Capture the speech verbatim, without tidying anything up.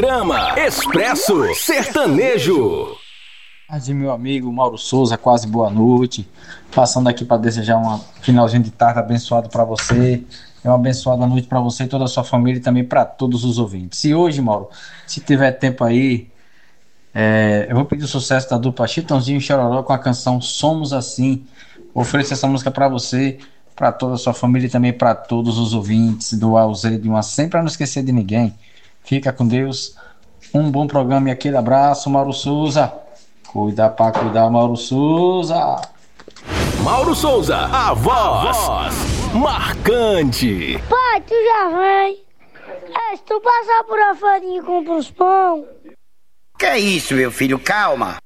Programa Expresso Sertanejo. De meu amigo Mauro Souza, quase boa noite. Passando aqui para desejar um finalzinho de tarde abençoado para você. É uma abençoada noite para você e toda a sua família e também para todos os ouvintes. E hoje, Mauro, se tiver tempo aí, é, eu vou pedir o sucesso da dupla Chitãozinho e Chororó com a canção Somos Assim. Ofereço essa música para você, para toda a sua família e também para todos os ouvintes do A ao Z de uma, sempre para não esquecer de ninguém. Fica com Deus. Um bom programa e aquele abraço, Mauro Souza. Cuida pra cuidar, Mauro Souza. Mauro Souza, a voz, a voz marcante. Pai, tu já vem. É, se tu passar por a farinha e compra uns pão. Que é isso, meu filho? Calma.